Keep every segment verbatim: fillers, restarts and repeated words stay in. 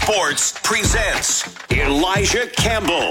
Sports presents Elijah Campbell.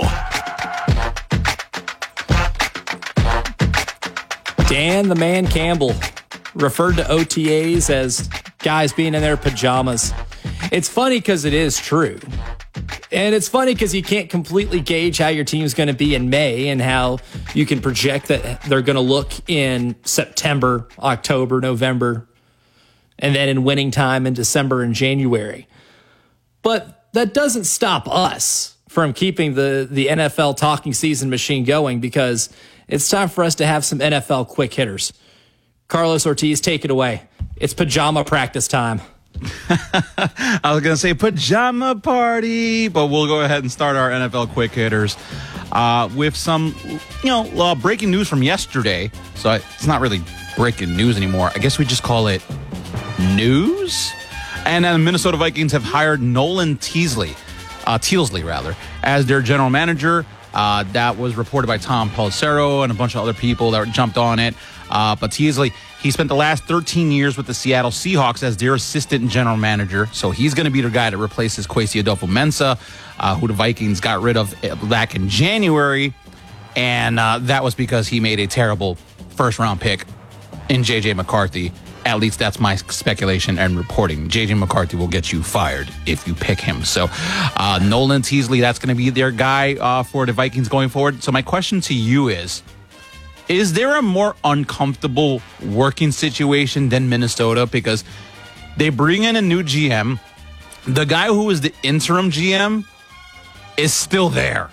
Dan the Man Campbell referred to O T As as guys being in their pajamas. It's funny because it is true. And it's funny because you can't completely gauge how your team's going to be in May and how you can project that they're going to look in September, October, November, and then in winning time in December and January. But that doesn't stop us from keeping the, the N F L talking season machine going, because it's time for us to have some N F L quick hitters. Carlos Ortiz, take it away. It's pajama practice time. I was going to say pajama party, but we'll go ahead and start our N F L quick hitters uh, with some, you know, uh, breaking news from yesterday. So it's not really breaking news anymore. I guess we just call it news. And then the Minnesota Vikings have hired Nolan Teasley, uh, Teasley rather, as their general manager. Uh, that was reported by Tom Pelissero and a bunch of other people that jumped on it. Uh, but Teasley, he spent the last thirteen years with the Seattle Seahawks as their assistant general manager. So he's going to be the guy that replaces Kwesi Adolfo-Mensah, uh, who the Vikings got rid of back in January. And uh, that was because he made a terrible first-round pick in J J McCarthy. At least that's my speculation and reporting. J J McCarthy will get you fired if you pick him. So uh, Nolan Teasley, that's going to be their guy uh, for the Vikings going forward. So my question to you is, is there a more uncomfortable working situation than Minnesota? Because they bring in a new G M. The guy who was the interim G M is still there.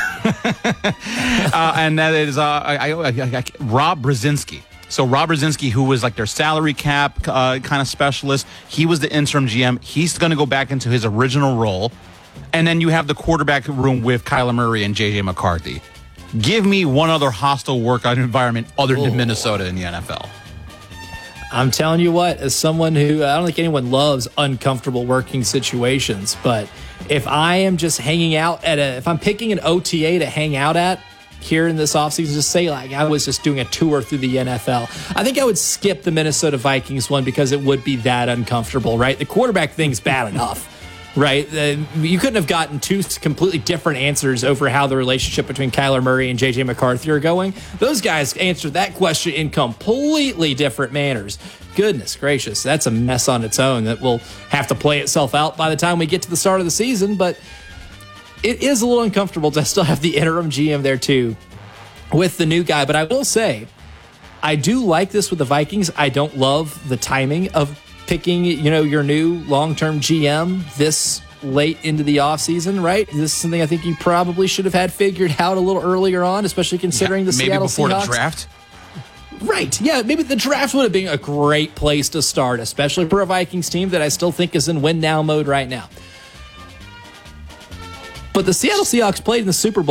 uh, and that is uh, I, I, I, I, Rob Brzezinski. So Rob Brzezinski, who was like their salary cap uh, kind of specialist, he was the interim G M. He's going to go back into his original role. And then you have the quarterback room with Kyler Murray and J J McCarthy. Give me one other hostile work environment other than Ooh. Minnesota in the N F L. I'm telling you what, as someone who, I don't think anyone loves uncomfortable working situations, but if I am just hanging out at a, if I'm picking an O T A to hang out at here in this offseason, just say like I was just doing a tour through the N F L, I think I would skip the Minnesota Vikings one because it would be that uncomfortable, right? The quarterback thing's bad enough. Right, uh, you couldn't have gotten two completely different answers over how the relationship between Kyler Murray and J J McCarthy are going. Those guys answered that question in completely different manners. Goodness gracious, that's a mess on its own that will have to play itself out by the time we get to the start of the season. But it is a little uncomfortable to still have the interim G M there too with the new guy. But I will say, I do like this with the Vikings. I don't love the timing of picking, you know, your new long-term G M this late into the offseason, right? This is something I think you probably should have had figured out a little earlier on, especially considering yeah, the Seattle Seahawks. Maybe before the draft? Right, yeah, maybe the draft would have been a great place to start, especially for a Vikings team that I still think is in win-now mode right now. But the Seattle Seahawks played in the Super Bowl